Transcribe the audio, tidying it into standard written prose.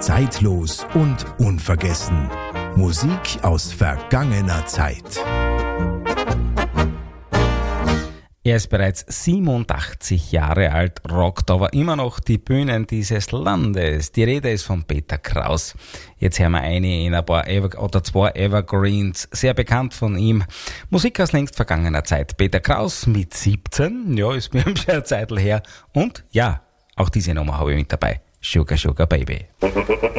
Zeitlos und unvergessen. Musik aus vergangener Zeit. Er ist bereits 87 Jahre alt, rockt aber immer noch die Bühnen dieses Landes. Die Rede ist von Peter Kraus. Jetzt hören wir eine in ein paar zwei Evergreens, sehr bekannt von ihm. Musik aus längst vergangener Zeit. Peter Kraus mit 17, ja, ist mir schon eine Zeitl her. Und ja, auch diese Nummer habe ich mit dabei. Sugar Sugar Baby.